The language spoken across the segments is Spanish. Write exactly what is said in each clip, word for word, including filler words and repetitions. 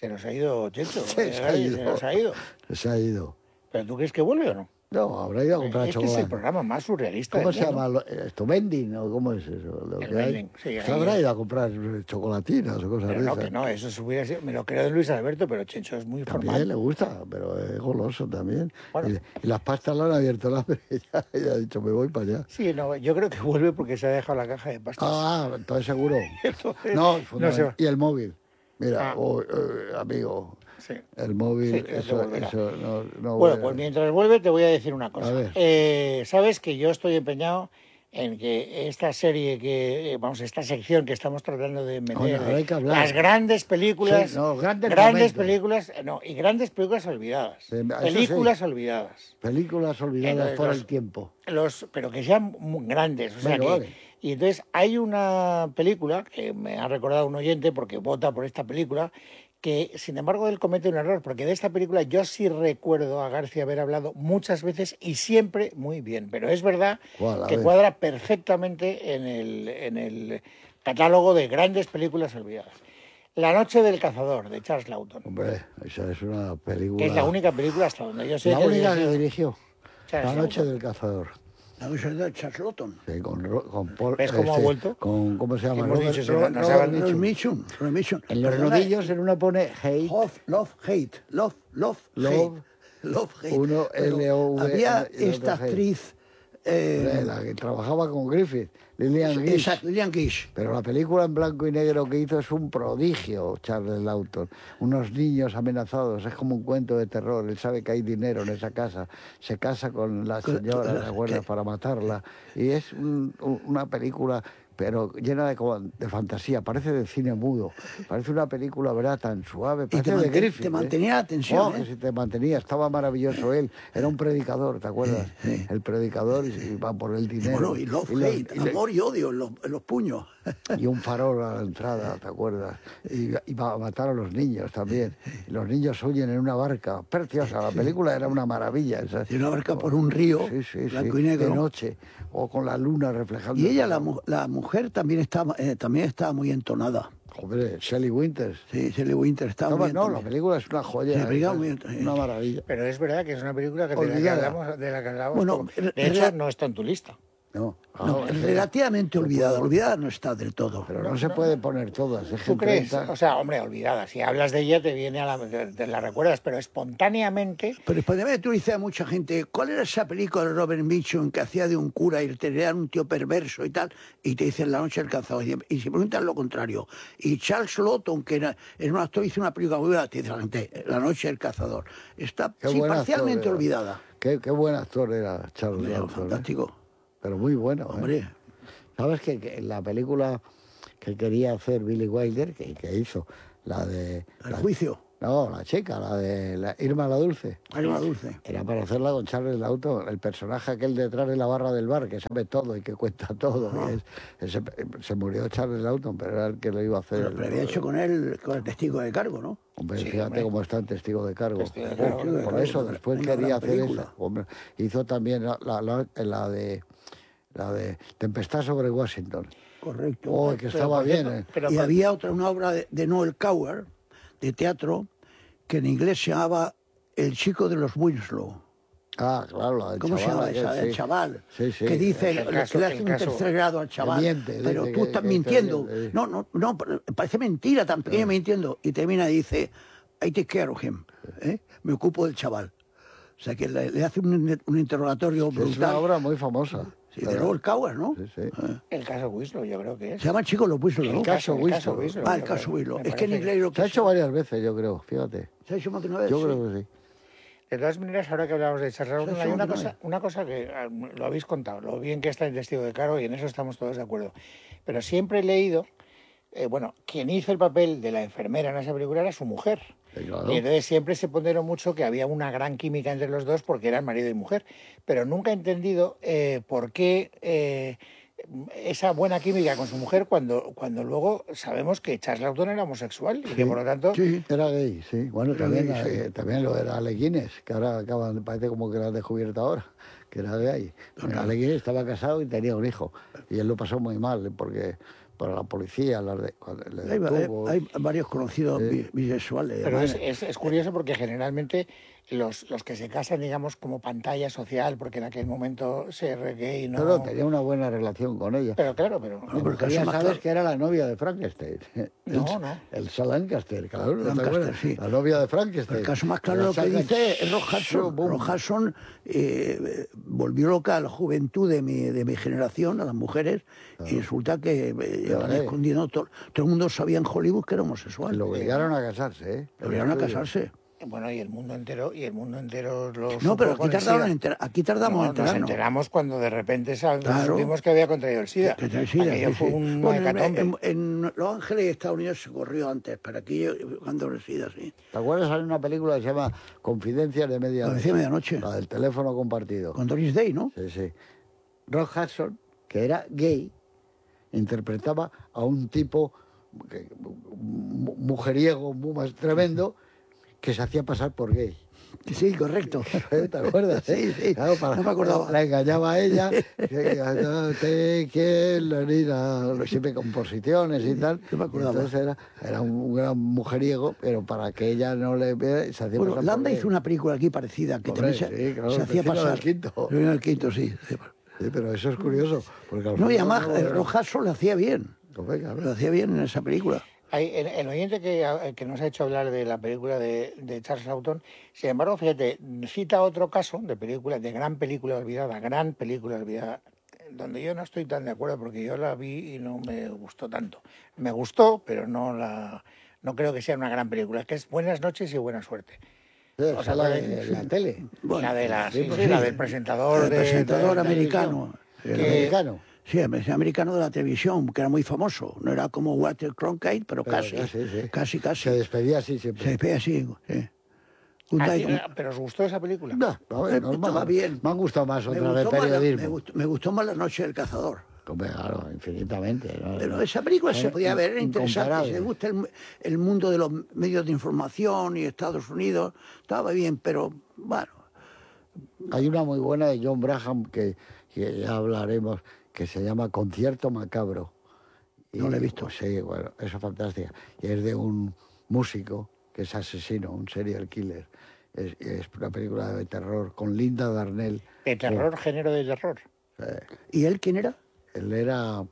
Se nos ha ido, Checho. Se, eh, se ha ido. Se nos ha ido. Se ha ido. ¿Pero tú crees que vuelve o no? No, habrá ido a comprar Este chocolate. es el programa más surrealista ¿Cómo del se mundo. llama? lo- ¿Esto vending o cómo es eso? Lo El que hay? vending, sí, Se ahí habrá es. ido a comprar chocolatinas o cosas Pero de no, esas. que no, eso se hubiera sido... Me lo creo de Luis Alberto, pero Checho es muy También formal. le gusta, pero es goloso también. Bueno. Y, y las pastas le han abierto el hambre. Ya, ya ha dicho, me voy para allá. Sí, no, yo creo que vuelve porque se ha dejado la caja de pastas. Ah, entonces seguro. Entonces, No, no se fundamental. va. Y el móvil. Mira, Ah. oh, eh, amigo, Sí. el móvil, Sí, creo que eso, volverá. eso no, no Bueno, voy a- pues mientras vuelve te voy a decir una A cosa. ver. Eh, Sabes que yo estoy empeñado en que esta serie que, eh, vamos, esta sección que estamos tratando de meter, Coño, ahora de hay que hablar. las grandes películas, Sí, no, grandes momentos. películas, eh, no, y grandes películas olvidadas, Sí, eso películas sí. olvidadas, Películas olvidadas Entonces, por los- el tiempo. los, pero que sean muy grandes, o sea Bueno, que, vale. y entonces hay una película que me ha recordado un oyente porque vota por esta película, que sin embargo él comete un error, porque de esta película yo sí recuerdo a García haber hablado muchas veces y siempre muy bien, pero es verdad ¿Cuál? A que ver. cuadra perfectamente en el, en el catálogo de grandes películas olvidadas. La noche del cazador, de Charles Lawton, Hombre, esa es una película... que es la única película hasta donde yo sé La que única que dirigió dirigió. Charles La noche Lawton. del cazador. La noche de Charles Lawton. Sí, con, Ro- con Paul... ¿Ves cómo ha vuelto? Con, ¿cómo se llama? hemos Robert- dicho, si Robert- no- no Robert saben- Mitchum. Robert Mitchum. Robert Mitchum. En los Perdona, rodillos en una pone hate. Love, love, hate. Love, love, Love. hate. Love, hate. Uno, Pero L O V, había y el otro esta hate. actriz... Hombre, Eh, la que trabajaba con Griffith, Lillian Gish. exacto, Lillian Gish. Pero la película en blanco y negro que hizo es un prodigio, Charles Lawton. Unos niños amenazados, es como un cuento de terror. Él sabe que hay dinero en esa casa. Se casa con la señora, ¿te acuerdas?, para matarla. Y es un- un- una película, pero llena de, como de fantasía. Parece de cine mudo. Parece una película, ¿verdad?, tan suave. Y Parece te, de manten- Griffith. te ¿eh? mantenía la atención, Oh, ¿eh? que si te mantenía, estaba maravilloso él. Era un predicador, ¿te acuerdas? Sí, sí. El predicador y, y va por el dinero. Bueno, y love, Y los- hate, y le- amor y odio en los, en los puños. y un farol a la entrada, ¿te acuerdas? Y iba a matar a los niños también. Y los niños huyen en una barca. Preciosa, la película era una maravilla. Esa. Y una barca por un río, Sí, sí, blanco sí, y negro. de noche, o con la luna reflejando. Y ella, la, mu- la mujer, también estaba, eh, también estaba muy entonada. Hombre, Shelley Winters. Sí, Shelley Winter estaba No, muy no, la entonada. película es una joya. Sí, la película es muy- una maravilla. Pero es verdad que es una película que de la que Olvidada. hablamos, de la que hablamos Bueno, poco. re- De hecho, re- no está en tu lista. No, No, ah, es- relativamente olvidada. Olvidada no está del todo. Pero no, se puede poner todas. Es que ¿Tú en crees? treinta O sea, hombre, olvidada. Si hablas de ella, te viene a la... Te, te la recuerdas, pero espontáneamente... Pero después tú dices a mucha gente, ¿cuál era esa película de Robert Mitchum que hacía de un cura y tenía un tío perverso y tal? Y te dicen La noche del cazador. Y, y si preguntan lo contrario. Y Charles Lawton, que era, era un actor, hizo una película muy buena, te dice la gente, La noche del cazador. Está Qué sí, buen actor parcialmente era. olvidada. Qué, qué buen actor era Charles Era Lawton, ¿eh? fantástico. Pero muy bueno. ¿eh? Hombre, ¿Sabes que, que la película que quería hacer Billy Wilder, que, que hizo, la de... el la- juicio. No, la chica, la de la Irma la Dulce. Alma dulce. Era para hacerla con Charles Lawton, el personaje aquel detrás de la barra del bar, que sabe todo y que cuenta todo. y es- ese- se murió Charles Lawton, pero era el que lo iba a hacer. Pero, el- pero había hecho con él, con el testigo de cargo, ¿no? Hombre, Sí, fíjate hombre. cómo está en testigo de cargo. Testigo de cargo, Por claro, eso, una- después una quería gran hacer película. esa. Hombre, hizo también la, la- la- la de la de Tempestad sobre Washington. Correcto. Oh, que Pero, estaba por bien. cierto, ¿eh? pero Y con- había otra, una obra de, de Noel Coward, de teatro, que en inglés se llamaba El chico de los Winslow. Ah, claro, la del ¿Cómo se chaval llama aquel, esa? sí. El chaval. Sí, sí. Que dice El que caso- le el hace un caso- tercer grado al chaval. miente, pero dice tú que- estás que mintiendo. está mintiendo, sí. No, no, no, parece mentira, tan pequeña mintiendo. Y termina y dice, I take care of him. ¿eh? Me ocupo del chaval. O sea que le, le hace un, un interrogatorio Sí, es una brutal. obra muy famosa. Sí, de Pero- Noel Coward, ¿no? Sí, sí. el caso Winslow, yo creo que es. Se llama Chico los Winslow, El ¿no? caso el caso Winslow. Winslow, Ah, el yo caso creo. Winslow. Me Es que en parece inglés lo Se que ha hecho varias veces, yo creo, fíjate. ¿Se ha hecho más de una vez? Yo Sí. creo que sí. De todas maneras, ahora que hablamos de Charles Lawton, Sí, hay sí, una sí. cosa, una cosa que ah, lo habéis contado, lo bien que está el testigo de cargo y en eso estamos todos de acuerdo. Pero siempre he leído, eh, bueno, quien hizo el papel de la enfermera en esa película era su mujer. Sí, claro. Y entonces siempre se ponderó mucho que había una gran química entre los dos porque eran marido y mujer. Pero nunca he entendido eh, por qué eh, esa buena química con su mujer cuando, cuando luego sabemos que Charles Lawton era homosexual y que por lo tanto... Sí. Era gay, sí. Bueno, Era también, gay, sí. eh, también lo era Ale Guinness, que ahora acaban, parece como que lo han descubierto ahora, que era gay. Bueno, Ale Guinness estaba casado y tenía un hijo. Y él lo pasó muy mal, porque para la policía, las de, cuando le Hay, detuvo. hay varios conocidos Sí. bi- bisexuales. Pero es, además. es, es curioso porque generalmente los, los que se casan, digamos, como pantalla social, porque en aquel momento ser gay no... Pero tenía una buena relación con ella. Pero claro, pero... No, pero el caso Ella más sabes claro- que era la novia de Frankenstein. No, no. Elsa Lancaster, claro. ¿no te Lancaster, acuerdas? sí. La novia de Frankenstein. El caso más claro La lo que saga- dice es Rock Hudson. Boom. Rock Hudson eh, volvió loca a la juventud de mi, de mi generación, a las mujeres, y resulta que eh, llevaban eh. escondiendo. Todo, todo el mundo sabía en Hollywood que era homosexual. Lo obligaron a casarse, ¿eh? Lo obligaron a casarse. Bueno, y el mundo entero, y el mundo entero lo No, supo pero aquí, con el tardaron SIDA. en enter- aquí tardamos No, en nos enterarnos. enteramos cuando de repente sal- Claro. supimos que había contraído el SIDA. Que te- sí, Aquello sí, fue sí. un Bueno, en, hecatombe. en- en Los Ángeles, Estados Unidos, se corrió antes, pero aquí cuando resida, sí. ¿Te acuerdas? Hay una película que se llama Confidencias de Lo Medianoche. decía medianoche. La del teléfono compartido. Con Doris Day, ¿no? Sí, sí. Rock Hudson, que era gay, interpretaba a un tipo que- mu- mujeriego, muy más tremendo, que se hacía pasar por gay. Sí, correcto. ¿Te acuerdas? Sí, sí. Claro, para- No me acordaba. La engañaba a ella, que no te quiero ni nada, siempre composiciones y tal. No me acordaba. Entonces era, era un, un gran mujeriego, pero para que ella no le vea, se hacía Bueno, pasar por Landa gay. hizo una película aquí parecida que Hombre, también se, sí, claro, se el hacía vecino pasar. del quinto. El vecino del quinto, sí. Sí, pero eso es curioso. Porque al No, y final además, no, eh, no, Rock Hudson lo hacía bien. Hombre, claro. Lo hacía bien en esa película. Hay, el, el oyente que, que nos ha hecho hablar de la película de, de Charles Lawton, sin embargo, fíjate, cita otro caso de película, de gran película olvidada, gran película olvidada, donde yo no estoy tan de acuerdo porque yo la vi y no me gustó tanto. Me gustó, pero no la no creo que sea una gran película, que es Buenas noches y buena suerte. Sí, O sea, la, la de, de- la tele. Bueno, la de la, sí, sí, pues sí, sí. la del presentador El de, presentador de- americano. El que- americano. Sí, el americano de la televisión, que era muy famoso. No era como Walter Cronkite, pero, Pero casi, casi, sí. casi, casi. Se despedía así Se siempre. despide así, sí. Good Ah, night. sí, pero ¿os gustó esa película? No, a ver, Eh, normal. estaba bien. Me han gustado más Me otras de gustó, más la, me, periodismo. gustó, me gustó más La Noche del Cazador. Hombre, claro, infinitamente. ¿no? Pero esa película se Eh, podía ver, era interesante. incomparable. Si le gusta el, el mundo de los medios de información y Estados Unidos, estaba bien, pero bueno. Hay una muy buena de John Braham que, que ya hablaremos, que se llama Concierto Macabro. No la he visto. Pues sí, bueno, eso es fantástica. Y es de un músico que es asesino, un serial killer. Es, es una película de terror con Linda Darnell. De terror, género de terror. Eh, ¿Y él quién era? él era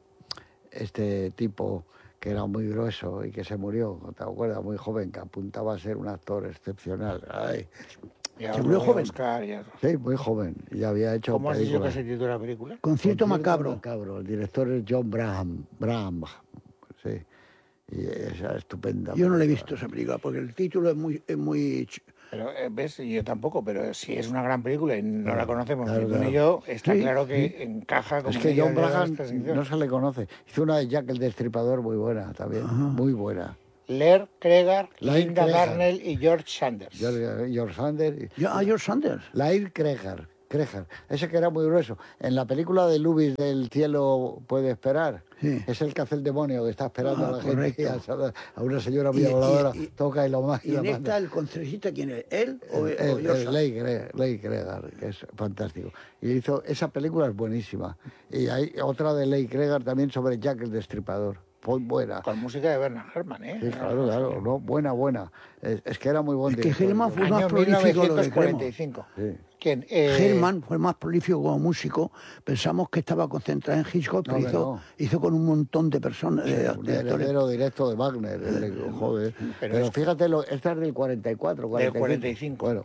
este tipo que era muy grueso y que se murió, ¿te acuerdas? Muy joven, que apuntaba a ser un actor excepcional. Ay, Ya Se os murió lo voy a joven. buscar, ya. sí, muy joven. Y ya había hecho ¿Cómo has dicho que películas. se titula la película? Concierto Macabro. Macabro. El director es John Braham. Braham, sí. Y esa estupenda. Yo no le he película. visto esa película, porque el título es muy... Es muy ch- Pero, eh, ¿ves? Yo tampoco, pero si es una gran película y no la conocemos claro, ni tú claro. ni yo, está Sí, claro que encaja como Es que anillo John al dedo en Braham esta sección. no se le conoce. Hizo una de Jack el Destripador muy buena también. Muy buena. Laird Cregar, Laird Linda Cregar. Darnell y George Sanders. George, George Sanders. y- Yo, ah, George Sanders. Laird Cregar, Cregar, ese que era muy grueso. En la película de Lubis del cielo puede esperar, Sí. es el que hace el demonio que está esperando Ah, a la gente, correcto. a, a una señora muy Y- y- voladora, y- toca y lo más. ¿Y lo en manda. esta el concertista quién es? ¿Él o, o El, George el, Sanders? Leigh Cre- Leigh Cregar, que es fantástico. Y hizo, esa película es buenísima. Y hay otra de Leigh Cregar también sobre Jack el Destripador. Muy buena. Con música de Bernard Herrmann, ¿eh? Sí, claro, claro, no, buena, buena. Es, es que era muy buen Es que director. Hellman fue más Año prolífico de lo que mil novecientos cuarenta y creemos. cinco. Sí. ¿Quién? Eh, Hellman fue más prolífico como músico. Pensamos que estaba concentrado en Hitchcock, pero No, hizo, no. hizo con un montón de personas, de, Un de actores. heredero directo de Wagner, el de- joder. Pero Pero, es- fíjate, lo, esta es del cuarenta y cuatro, cuarenta y cinco. cuarenta y cinco. Bueno,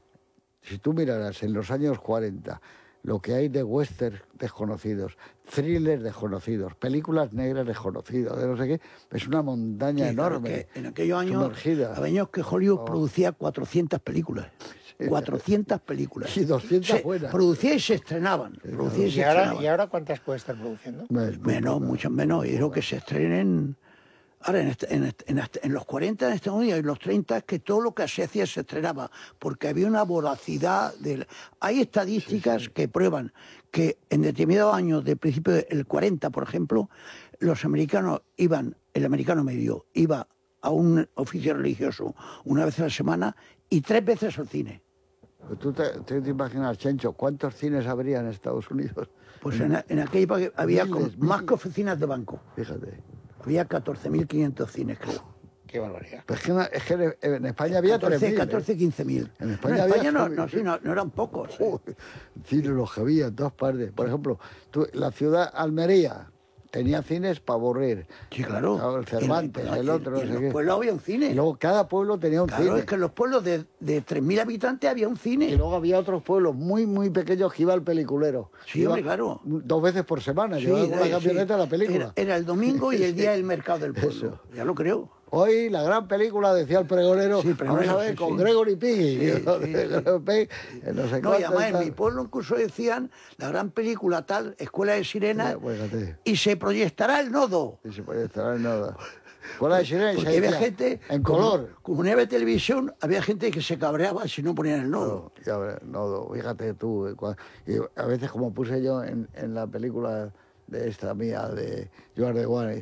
si tú miraras en los años cuarenta lo que hay de western desconocidos, thrillers desconocidos, películas negras desconocidas, de no sé qué, es una montaña Sí, claro, enorme. que en aquellos años, sumergida. había años que Hollywood producía cuatrocientas películas. cuatrocientas películas. Y doscientas Se buenas. Producía y se estrenaban. Producía y se ¿Y ahora, estrenaban. ¿Y ahora cuántas puede estar produciendo? Es muy Menos, poca. muchas menos. Y creo que se estrenen. Ahora, en, este- en, este- en este- en los cuarenta en Estados Unidos y en los treinta, es que todo lo que se hacía se estrenaba, porque había una voracidad. De... Hay estadísticas que prueban que en determinados años, de principio del cuarenta, por ejemplo, los americanos iban, el americano medio, iba a un oficio religioso una vez a la semana y tres veces al cine. ¿Tú te, tú te imaginas, Chencho, cuántos cines habría en Estados Unidos? Pues en, en aquella época había Miles, con- más miles. que oficinas de banco. Fíjate. Había catorce mil quinientos cines, creo. Qué barbaridad. Pues que, es que en España había tres mil. catorce, quince mil. En En España España, había no, tres no, mil. sí, no, no eran pocos. sí. Joder, cines los que había en todas partes. Por ejemplo, tú, la ciudad Almería tenía cines para aburrir. Sí, claro. Claro, el Cervantes, Y en- el otro, y no en sé los qué. pueblos había un cine. Y luego cada pueblo tenía un Claro, cine. es que en los pueblos de, de tres mil habitantes había un cine. Y luego había otros pueblos muy, muy pequeños que iba al peliculero. Sí, Iba hombre, claro. Dos veces por semana, Sí, llevaba con la sí. camioneta a la película. Era, era el domingo y el día del mercado del pueblo. Eso. Ya lo creo. Hoy la gran película, decía el pregonero, Sí, pregonero, vamos a ver, sí, con sí. Gregory Piggy. Sí, ¿no? sí, Gregory Piggy, eh, no sé No, y cuánto además y en tal. mi pueblo incluso decían la gran película tal, Escuela de Sirenas, Ya, pues, fíjate, y se proyectará el nodo. y se puede estar en nada. Por la de Sirena, y se Porque había decía, gente, en como- color. Como no había televisión, había gente que se cabreaba si no ponían el nodo. No, ya ves, no, fíjate tú. eh, cua- Y a veces, como puse yo en, en la película de esta mía, de Joan de Guane,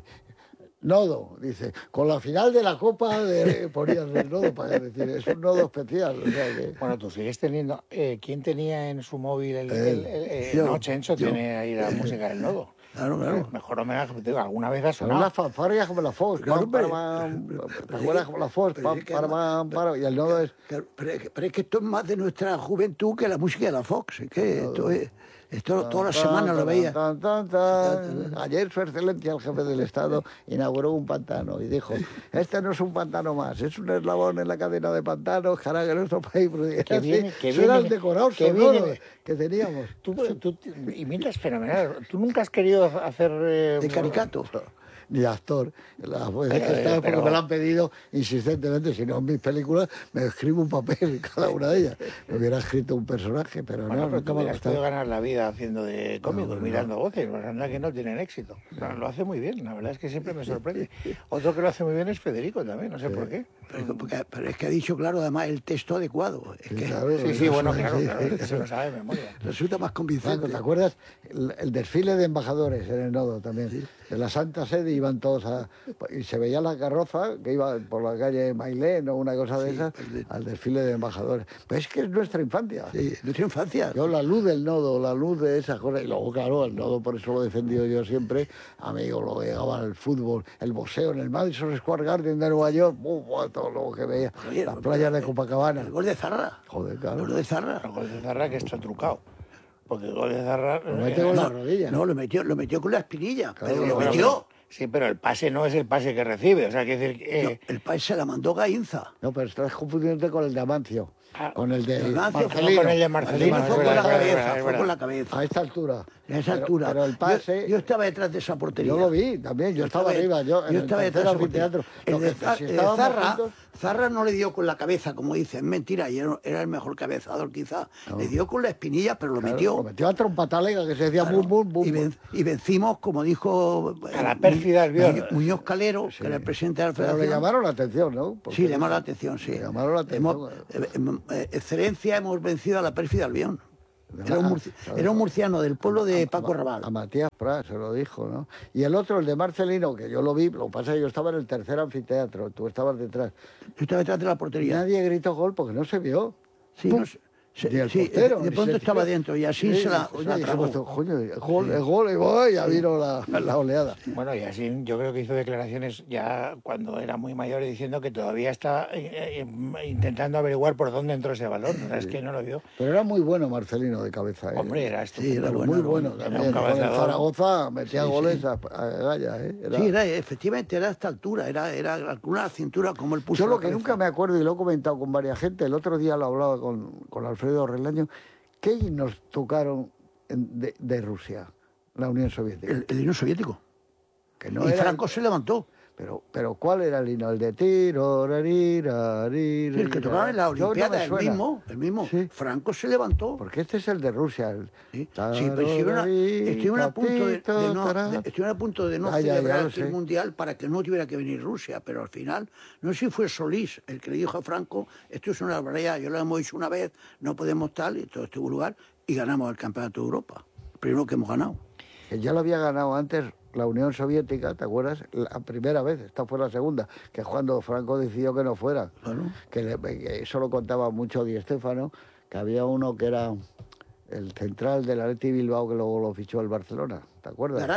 nodo, dice, con la final de la Copa de ponían el nodo para decir, es un nodo especial. O sea que, Bueno, tú sigues teniendo... eh, ¿Quién tenía en su móvil el... Él. el- el- eh, Yo. no, Chencho Yo. tiene ahí la música del nodo. Claro, claro. El mejor homenaje, te digo, alguna vez ha son sonado. las fanfarrias como la Fox, Claro, pam, para, hombre. pam, Pero- ¿te pero acuerdas es que- como la Fox? pero Pam, es que para, además- pam, para, y el nodo es... Claro, Pero es, que, pero es que esto es más de nuestra juventud que la música de la Fox. Es que esto es, esto toda la Tan, semana lo tan, veía. tan, tan, tan. Ayer su excelencia, el jefe del Estado, inauguró un pantano y dijo, este no es un pantano más, es un eslabón en la cadena de pantanos que hará que nuestro país produzca. Que viene- que Eso era el viene- decorado que sonoro viene- que teníamos. Tú, tú imitas fenomenal. Tú nunca has querido hacer... eh, De caricato. Ni actor. Las veces Pero, que estaba porque pero- me lo han pedido insistentemente, si no en mis películas me escribo un papel en cada una de ellas. Me hubiera escrito un personaje, pero Bueno, no, pero nunca tú me ha hubieras podido gustado. ganar la vida haciendo de cómicos, no. mirando voces. Pues anda que no tienen éxito. O sea, lo hace muy bien, la verdad es que siempre me sorprende. Otro que lo hace muy bien es Federico también, no sé por qué. Pero, es que- porque- pero es que ha dicho, claro, además el texto adecuado. Es que Claro, Sí, sí, bueno, claro, sí, claro, sí. es que se lo sabe de memoria. resulta más Franco, convincente. ¿te acuerdas? El, el desfile de embajadores en el Nodo también. De la Santa Sede iban todos a... Y se veía la carroza que iba por la calle Mailén o una cosa de esas al desfile de embajadores. Pues es que es nuestra infancia. Sí, nuestra infancia. Yo la luz del Nodo, la luz de esas cosas. Y luego, claro, el Nodo, por eso lo he defendido yo siempre. Amigo, lo que llegaba al fútbol, el boxeo en el Madison Square Garden de Nueva York. ¡Buf! Todo lo que veía. Oye, Las pero- playas de El Copacabana. gol de Zarra. Joder, El claro. gol de Zarra. El gol de Zarra que está trucado. Porque el gol de Zarra... Lo mete con la rodilla. No, lo metió, lo metió con la espinilla. Claro, pero lo Bueno, metió. pero- sí, pero el pase no es el pase que recibe. O sea, hay que decir... que, No, eh, el país se la mandó Gainza. No, pero estás confundiéndote con el de Amancio. Ah, Con el de el de Amancio, Marcelino. con el de Marcelino, Fue es con verdad, la es verdad, cabeza, es fue verdad. con la cabeza. A esta altura. A esa Pero- altura. Pero el Yo- pase... Yo, estaba detrás de esa portería. Yo lo vi también, yo estaba arriba, yo, en yo el estaba tercer detrás de esa portería. anfiteatro. El Lo de, que- Za- si el de estábamos Zarra, juntos- Zarra no le dio con la cabeza, como dicen, mentira, y era, era el mejor cabezador quizá. Le dio con la espinilla, pero lo Claro, metió. Lo metió a trompatalega, que se decía Claro, bum, bum, bum. y, bum. ven- y vencimos, como dijo eh, A la pérfida Mu- Albiol. Muñoz Calero, que era el presidente de la Pero Federación. le llamaron la atención, ¿no? Porque Sí, le llamaron la atención, sí. Le llamaron la atención. Hemos- eh, em- eh, excelencia, hemos vencido a la pérfida Albión. Era un, Ah, murci- claro. era un murciano del pueblo de A- Paco a- Raval. A Matías Prat se lo dijo, ¿no? Y el otro, el de Marcelino, que yo lo vi, lo que pasa es que yo estaba en el tercer anfiteatro, tú estabas detrás. Yo estaba detrás de la portería. Nadie gritó gol porque no se vio. Sí, ¡Pum! no sé- se- Ni el sí, portero, de ni pronto se estaba tiró. dentro y así Sí, se la, coño, se la dijimos, tragó. coño, el gol, el gol, y voy, ya vino la, la oleada. Bueno, y así yo creo que hizo declaraciones ya cuando era muy mayor y diciendo que todavía está eh, eh, intentando averiguar por dónde entró ese balón. O sea, es que no lo vio. Pero era muy bueno Marcelino de cabeza. ¿eh? Hombre, era estupendo. era Muy bueno, bueno Era también. un Con el cabezador. Zaragoza metía goles a, a Gaya, ¿eh? Era- Sí, era, efectivamente, era a esta altura, era, era alguna cintura como el puso. Yo la lo que cabeza. nunca me acuerdo, y lo he comentado con varias gente, el otro día lo hablaba con, con Alfredo Relaño, ¿qué himnos tocaron en- de, de Rusia, la Unión Soviética? El, el himno soviético. Que no y era- Franco se levantó. Pero, pero ¿cuál era el hino? El de tiro, rarira, Sí, el que tocaba en la Olimpiada, el mismo, el mismo. Sí. Franco se levantó. Porque este es el de Rusia. El... Sí, sí, pero estuvieron a, estuvieron a punto de, de no, de- estuvieron a punto de no Ah, ya, ya celebrar lo aquí sé. el Mundial para que no tuviera que venir Rusia, pero al final, no sé si fue Solís el que le dijo a Franco, esto es una barbaridad, yo lo hemos dicho una vez, no podemos tal, y todo estuvo lugar, y ganamos el Campeonato de Europa, el primero que hemos ganado. Que ya lo había ganado antes la Unión Soviética, ¿te acuerdas? La primera vez, esta fue la segunda, que es cuando Franco decidió que no fuera. Claro. Que, le- que eso lo contaba mucho Di Stéfano, que había uno que era el central del Athletic Bilbao que luego lo fichó el Barcelona, ¿te acuerdas? Garay.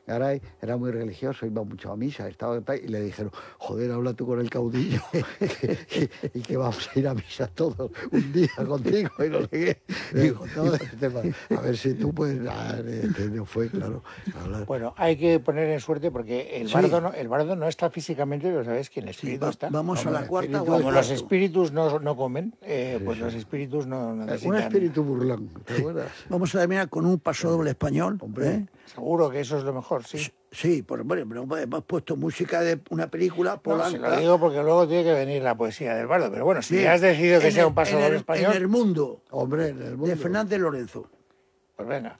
Garay era muy religioso, iba mucho a misa, estaba y le dijeron, joder, habla tú con el caudillo y, y que vamos a ir a misa todos un día contigo y no sé qué. Digo, no, este, a ver si tú puedes... Ah, este no fue, claro. Hablar. Bueno, hay que poner en suerte porque el, sí. bardo, no, el bardo no está físicamente, pero sabes que el espíritu sí, va, está. Vamos Como a la cuarta. Como los espíritus no, no comen, eh, sí, pues sí. los espíritus no, no necesitan... Un espíritu burlón, ¿te acuerdas? Vamos a terminar con un paso doble español. Hombre, ¿eh? Seguro que eso es lo mejor, sí. Sí, por, bueno, hemos puesto música de una película polanca. No, se lo digo porque luego tiene que venir la poesía del bardo, pero bueno, si sí, has decidido que el, sea un paso doble español... En el mundo, hombre, en el mundo. De Fernández Lorenzo. Pues venga.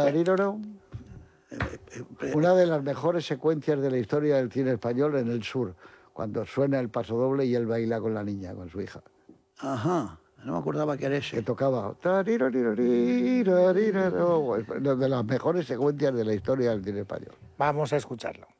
Una de las mejores secuencias de la historia del cine español en el sur, cuando suena el paso doble y él baila con la niña, con su hija. Ajá. No me acordaba que era ese. Que tocaba. De las mejores secuencias de la historia del cine español. Vamos a escucharlo.